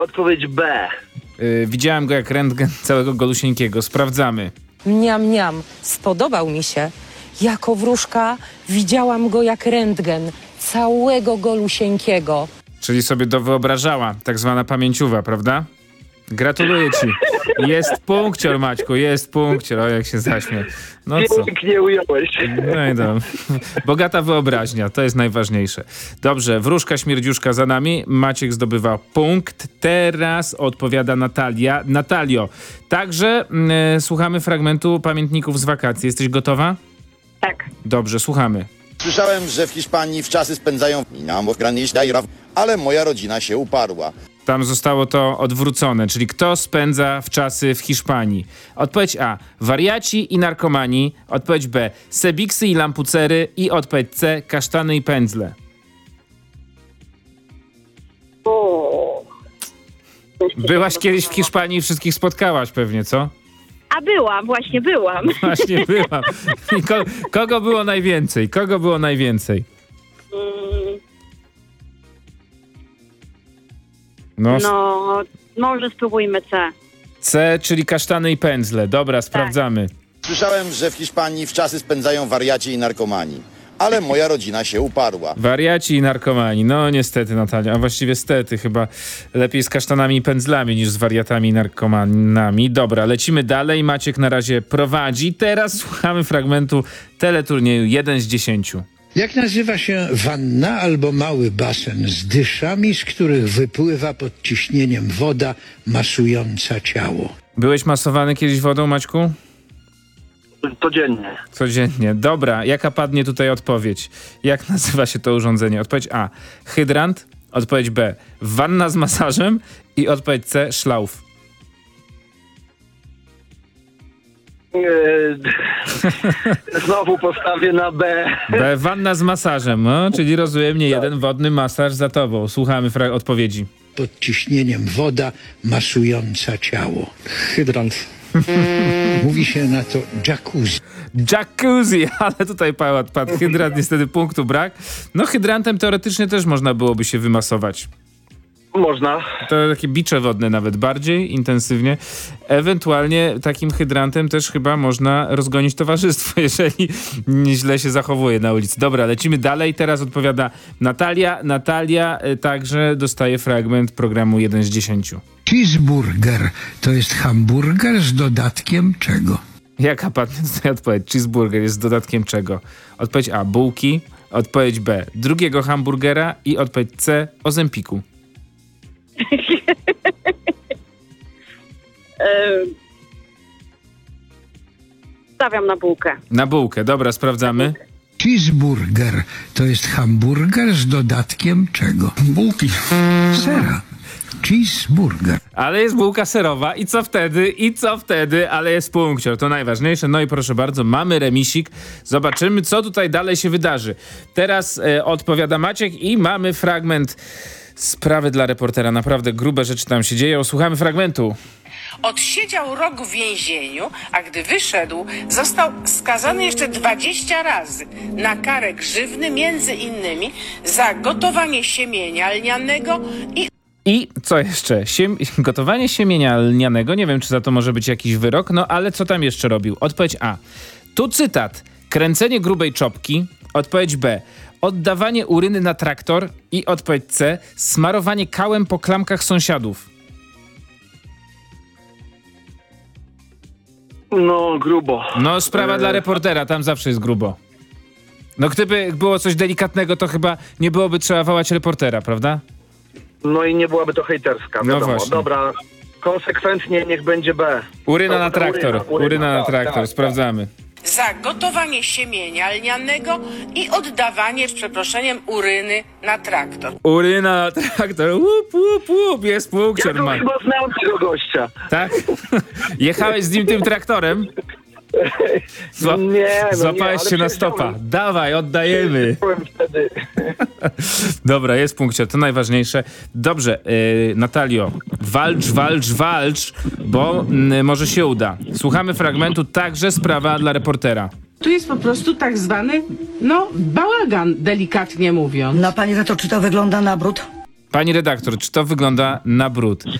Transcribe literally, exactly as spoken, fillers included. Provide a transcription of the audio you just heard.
Odpowiedź B. Yy, widziałem go jak rentgen całego Golusieńkiego. Sprawdzamy. Mniam, mniam. Spodobał mi się. Jako wróżka widziałam go jak rentgen całego Golusieńkiego. Czyli sobie dowyobrażała, tak zwana pamięciowa, prawda? Gratuluję ci. Jest punkcior, Maćku, jest punkcior. O, jak się zaśmiał. No co? Pięknie ująłeś. No i dobra. Bogata wyobraźnia, to jest najważniejsze. Dobrze, wróżka śmierdziuszka za nami. Maciek zdobywa punkt. Teraz odpowiada Natalia. Natalio, także mm, słuchamy fragmentu Pamiętników z wakacji. Jesteś gotowa? Tak. Dobrze, słuchamy. Słyszałem, że w Hiszpanii w czasy spędzają ale moja rodzina się uparła. Tam zostało to odwrócone, czyli kto spędza w czasy w Hiszpanii? Odpowiedź A. Wariaci i narkomani. Odpowiedź B. Sebiksy i lampucery. I odpowiedź C. Kasztany i pędzle. O. Byłaś kiedyś w Hiszpanii i wszystkich spotkałaś pewnie, co? A byłam, właśnie byłam. Właśnie byłam. I ko- kogo było najwięcej? Kogo było najwięcej? Mm, No, no, może spróbujmy C. C, czyli kasztany i pędzle. Dobra, sprawdzamy. Słyszałem, że w Hiszpanii w czasy spędzają wariaci i narkomani, ale moja rodzina się uparła. Wariaci i narkomani. No niestety, Natalia, a właściwie stety, chyba lepiej z kasztanami i pędzlami niż z wariatami i narkomanami. Dobra, lecimy dalej. Maciek na razie prowadzi. Teraz słuchamy fragmentu teleturnieju jeden z dziesięciu. Jak nazywa się wanna albo mały basen z dyszami, z których wypływa pod ciśnieniem woda masująca ciało? Byłeś masowany kiedyś wodą, Maćku? Codziennie. Codziennie. Dobra, jaka padnie tutaj odpowiedź? Jak nazywa się to urządzenie? Odpowiedź A. Hydrant. Odpowiedź B. Wanna z masażem. I odpowiedź C. Szlauf. Eee, Znowu postawię na B. B. Wanna z masażem. No, czyli rozumiem, nie jeden wodny masaż za tobą. Słuchamy fra- odpowiedzi. Pod ciśnieniem woda masująca ciało. Hydrant. Mówi się na to jacuzzi. Jacuzzi, ale tutaj padł, padł hydrant, niestety punktu brak. No hydrantem teoretycznie też można byłoby się wymasować. Można. To takie bicze wodne nawet bardziej intensywnie. Ewentualnie takim hydrantem też chyba można rozgonić towarzystwo, jeżeli źle się zachowuje na ulicy. Dobra, lecimy dalej. Teraz odpowiada Natalia. Natalia y, także dostaje fragment programu jeden z dziesięciu. Cheeseburger to jest hamburger z dodatkiem czego? Jaka padnie tutaj odpowiedź? Cheeseburger jest z dodatkiem czego? Odpowiedź A. Bułki. Odpowiedź B. Drugiego hamburgera. I odpowiedź C. Ozempiku. Stawiam na bułkę. Na bułkę. Dobra, sprawdzamy. Cheeseburger to jest hamburger z dodatkiem czego? Bułki. Sera. Cheeseburger. Ale jest bułka serowa i co wtedy? I co wtedy? Ale jest punkcior, to najważniejsze. No i proszę bardzo, mamy remisik. Zobaczymy, co tutaj dalej się wydarzy. Teraz e, odpowiada Maciek i mamy fragment sprawy dla reportera. Naprawdę grube rzeczy tam się dzieją. Słuchamy fragmentu. Odsiedział rok w więzieniu, a gdy wyszedł, został skazany jeszcze dwadzieścia razy na karę grzywny, między innymi za gotowanie siemienia lnianego i I co jeszcze? Siem... Gotowanie siemienia lnianego. Nie wiem, czy za to może być jakiś wyrok, no ale co tam jeszcze robił? Odpowiedź A. Tu cytat. Kręcenie grubej czopki. Odpowiedź B. Oddawanie uryny na traktor. I odpowiedź C. Smarowanie kałem po klamkach sąsiadów. No, grubo. No, sprawa dla reportera, tam zawsze jest grubo. No, gdyby było coś delikatnego, to chyba nie byłoby trzeba wołać reportera, prawda? No i nie byłaby to hejterska, No wiadomo. właśnie. Dobra, konsekwentnie niech będzie B. Uryna Dobra, na traktor, uryna, uryna, uryna na tak, traktor, tak, sprawdzamy. za gotowanie siemienia lnianego i oddawanie, z przeproszeniem, uryny na traktor. Uryna na traktor, łup, łup, łup, jest Ja punkcior, tu man. chyba znałem tego gościa. Tak? Jechałeś z nim tym traktorem? Zła... Nie, no Złapałeś nie, się ale na stopa. przyjechałem. Dawaj, oddajemy. Byłem wtedy. Dobra, jest punkcior, to najważniejsze. Dobrze, yy, Natalio, walcz, walcz, walcz, bo yy, może się uda. Słuchamy fragmentu, także sprawa dla reportera. Tu jest po prostu tak zwany, no, bałagan, delikatnie mówiąc. No pani to czy to wygląda na brud? Pani redaktor, czy to wygląda na brud?